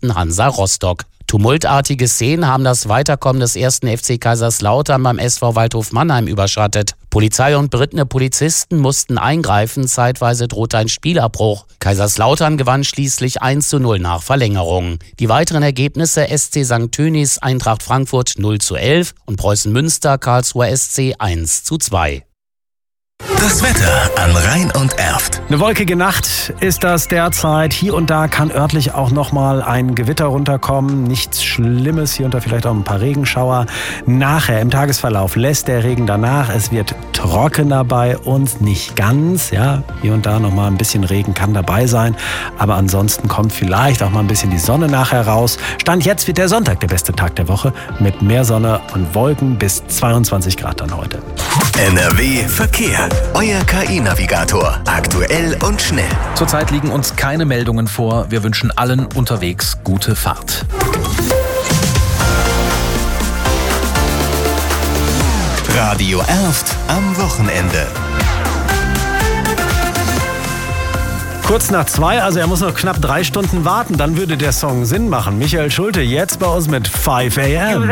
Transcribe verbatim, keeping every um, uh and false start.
Drittligisten Hansa Rostock. Tumultartige Szenen haben das Weiterkommen des ersten F C Kaiserslautern beim S V Waldhof Mannheim überschattet. Polizei und berittene Polizisten mussten eingreifen, zeitweise drohte ein Spielabbruch. Kaiserslautern gewann schließlich eins zu null nach Verlängerung. Die weiteren Ergebnisse: S C Sankt Tönis, Eintracht Frankfurt null zu elf und Preußen Münster, Karlsruher S C eins zu zwei. Das Wetter an Rhein und Erft. Eine wolkige Nacht ist das derzeit. Hier und da kann örtlich auch nochmal ein Gewitter runterkommen. Nichts Schlimmes, hier und da vielleicht auch ein paar Regenschauer. Nachher im Tagesverlauf lässt der Regen danach. Es wird trockener bei uns, nicht ganz. Ja, hier und da nochmal ein bisschen Regen kann dabei sein. Aber ansonsten kommt vielleicht auch mal ein bisschen die Sonne nachher raus. Stand jetzt wird der Sonntag der beste Tag der Woche mit mehr Sonne und Wolken bis zweiundzwanzig Grad dann heute. N R W Verkehr. Euer K I-Navigator. Aktuell und schnell. Zurzeit liegen uns keine Meldungen vor. Wir wünschen allen unterwegs gute Fahrt. Radio Erft am Wochenende. Kurz nach zwei, also er muss noch knapp drei Stunden warten, dann würde der Song Sinn machen. Michael Schulte jetzt bei uns mit five a m